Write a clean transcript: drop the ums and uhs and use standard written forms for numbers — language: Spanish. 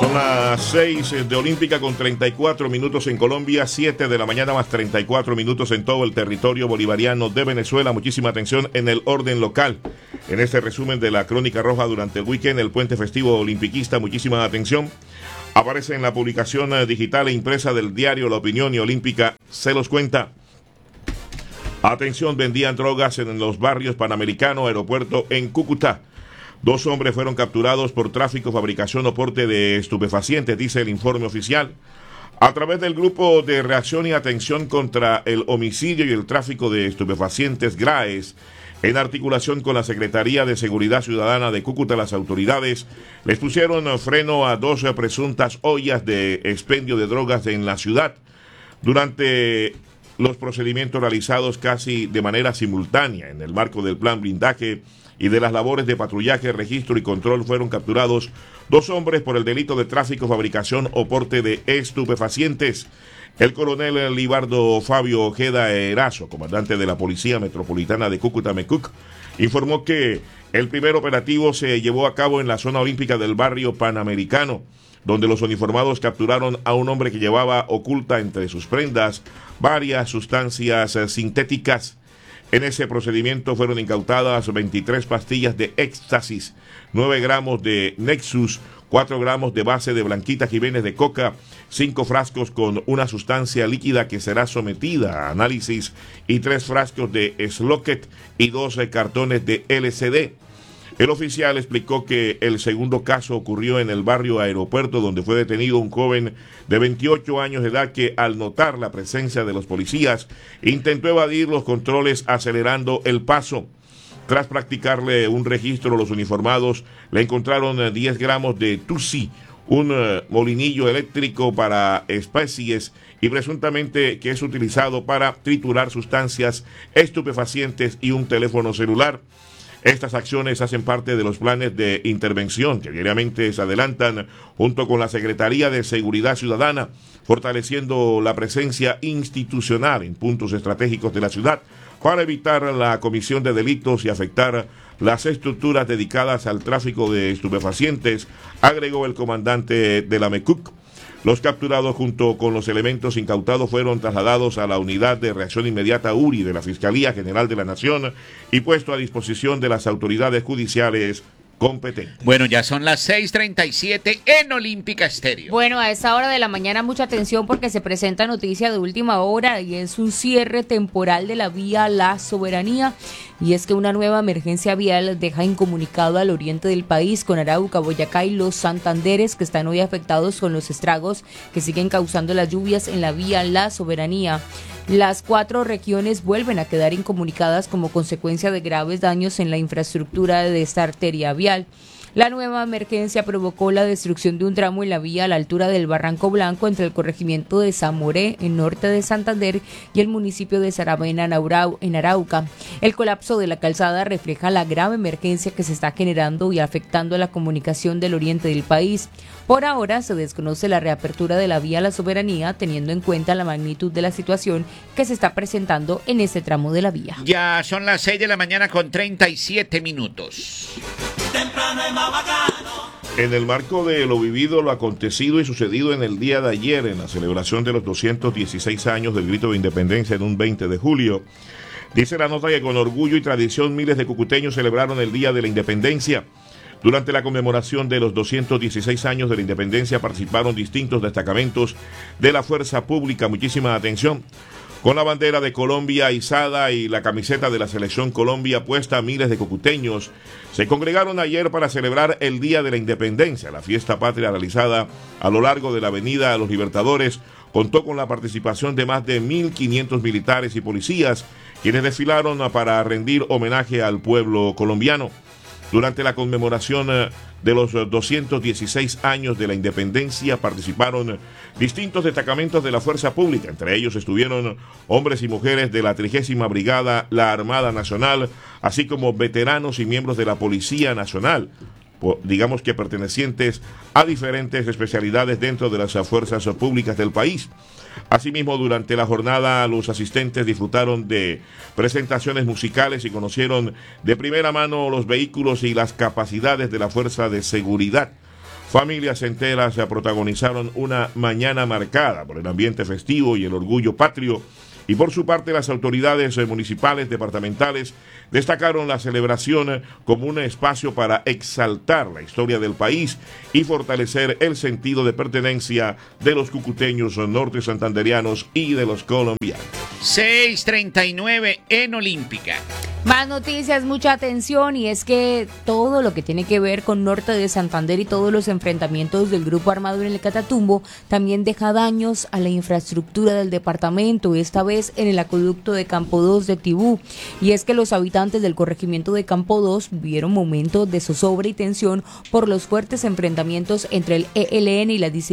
Son las 6 de Olímpica con 34 minutos en Colombia, 7 de la mañana más 34 minutos en todo el territorio bolivariano de Venezuela. Muchísima atención en el orden local. En este resumen de la Crónica Roja durante el weekend, el puente festivo olimpiquista, muchísima atención. Aparece en la publicación digital e impresa del diario La Opinión y Olímpica se los cuenta. Atención, vendían drogas en los barrios Panamericano, aeropuerto en Cúcuta. 2 hombres fueron capturados por tráfico, fabricación o porte de estupefacientes, dice el informe oficial. A través del Grupo de Reacción y Atención contra el Homicidio y el Tráfico de Estupefacientes, GRAES, en articulación con la Secretaría de Seguridad Ciudadana de Cúcuta, las autoridades les pusieron freno a 2 presuntas ollas de expendio de drogas en la ciudad. Durante los procedimientos realizados casi de manera simultánea en el marco del plan blindaje y de las labores de patrullaje, registro y control, fueron capturados 2 hombres por el delito de tráfico, fabricación o porte de estupefacientes. El coronel Libardo Fabio Ojeda Erazo, comandante de la Policía Metropolitana de Cúcuta, MECUC, informó que el primer operativo se llevó a cabo en la zona olímpica del barrio Panamericano, donde los uniformados capturaron a un hombre que llevaba oculta entre sus prendas varias sustancias sintéticas. En ese procedimiento fueron incautadas 23 pastillas de éxtasis, 9 gramos de Nexus, 4 gramos de base de Blanquita Jiménez de coca, 5 frascos con una sustancia líquida que será sometida a análisis y 3 frascos de Slocket y 12 cartones de LSD. El oficial explicó que el segundo caso ocurrió en el barrio Aeropuerto, donde fue detenido un joven de 28 años de edad que, al notar la presencia de los policías, intentó evadir los controles acelerando el paso. Tras practicarle un registro, los uniformados le encontraron 10 gramos de Tusi, un molinillo eléctrico para especies y presuntamente que es utilizado para triturar sustancias estupefacientes, y un teléfono celular. Estas acciones hacen parte de los planes de intervención que diariamente se adelantan junto con la Secretaría de Seguridad Ciudadana, fortaleciendo la presencia institucional en puntos estratégicos de la ciudad para evitar la comisión de delitos y afectar las estructuras dedicadas al tráfico de estupefacientes, agregó el comandante de la MECUC. Los capturados junto con los elementos incautados fueron trasladados a la Unidad de Reacción Inmediata URI de la Fiscalía General de la Nación y puesto a disposición de las autoridades judiciales competentes. Bueno, ya son las 6:37 en Olímpica Estéreo. Bueno, a esa hora de la mañana mucha atención porque se presenta noticia de última hora y es un cierre temporal de la vía La Soberanía. Y es que una nueva emergencia vial deja incomunicado al oriente del país con Arauca, Boyacá y los Santanderes, que están hoy afectados con los estragos que siguen causando las lluvias en la vía La Soberanía. Las 4 regiones vuelven a quedar incomunicadas como consecuencia de graves daños en la infraestructura de esta arteria vial. La nueva emergencia provocó la destrucción de un tramo en la vía a la altura del Barranco Blanco entre el corregimiento de Zamoré, en norte de Santander, y el municipio de Saravena, en Arauca. El colapso de la calzada refleja la grave emergencia que se está generando y afectando a la comunicación del oriente del país. Por ahora se desconoce la reapertura de la vía La Soberanía, teniendo en cuenta la magnitud de la situación que se está presentando en este tramo de la vía. Ya son las 6 de la mañana con 37 minutos. Temprano es más bacano. En el marco de lo vivido, lo acontecido y sucedido en el día de ayer, en la celebración de los 216 años del Grito de Independencia en un 20 de julio, dice la nota que con orgullo y tradición miles de cucuteños celebraron el Día de la Independencia. Durante la conmemoración de los 216 años de la Independencia participaron distintos destacamentos de la fuerza pública. Muchísima atención. Con la bandera de Colombia izada y la camiseta de la Selección Colombia puesta, miles de cucuteños se congregaron ayer para celebrar el Día de la Independencia. La fiesta patria realizada a lo largo de la Avenida Los Libertadores contó con la participación de más de 1.500 militares y policías, quienes desfilaron para rendir homenaje al pueblo colombiano. Durante la conmemoración de los 216 años de la Independencia participaron distintos destacamentos de la fuerza pública. Entre ellos estuvieron hombres y mujeres de la 30ª Brigada, la Armada Nacional, así como veteranos y miembros de la Policía Nacional, digamos que pertenecientes a diferentes especialidades dentro de las fuerzas públicas del país. Asimismo, durante la jornada, los asistentes disfrutaron de presentaciones musicales y conocieron de primera mano los vehículos y las capacidades de la fuerza de seguridad. Familias enteras protagonizaron una mañana marcada por el ambiente festivo y el orgullo patrio. Y por su parte, las autoridades municipales, departamentales, destacaron la celebración como un espacio para exaltar la historia del país y fortalecer el sentido de pertenencia de los cucuteños norte santanderianos y de los colombianos. 6:39 en Olímpica. Más noticias, mucha atención, y es que todo lo que tiene que ver con Norte de Santander y todos los enfrentamientos del grupo armado en el Catatumbo también deja daños a la infraestructura del departamento, esta vez en el acueducto de Campo 2 de Tibú. Y es que los habitantes del corregimiento de Campo 2 vivieron momentos de zozobra y tensión por los fuertes enfrentamientos entre el ELN y las disidencias